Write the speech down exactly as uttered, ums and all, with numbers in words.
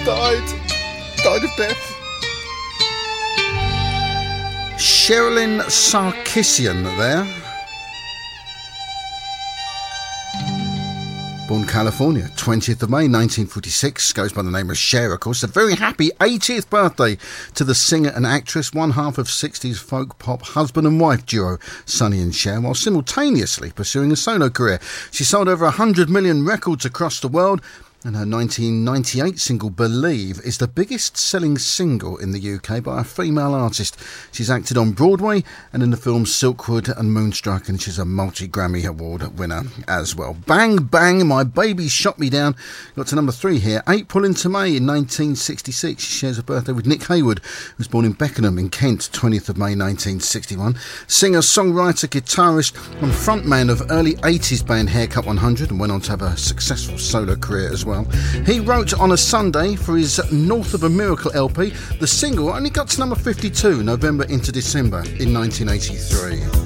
Died. Died of death. Sherilyn Sarkisian there. Born California, twentieth of May nineteen forty-six, goes by the name of Cher, of course. A very happy eightieth birthday to the singer and actress, one half of sixties folk pop husband and wife duo Sonny and Cher, while simultaneously pursuing a solo career. She sold over one hundred million records across the world, and her nineteen ninety-eight single Believe is the biggest selling single in the U K by a female artist. She's acted on Broadway and in the films Silkwood and Moonstruck, and she's a multi-Grammy Award winner as well. Bang Bang, My Baby Shot Me Down got to number three here. April into May in nineteen sixty-six. She shares a birthday with Nick Hayward, who was born in Beckenham in Kent, twentieth of May nineteen sixty-one. Singer, songwriter, guitarist and frontman of early eighties band Haircut one hundred, and went on to have a successful solo career as well. He wrote On a Sunday for his North of a Miracle L P. The single only got to number fifty-two, November into December in nineteen eighty-three.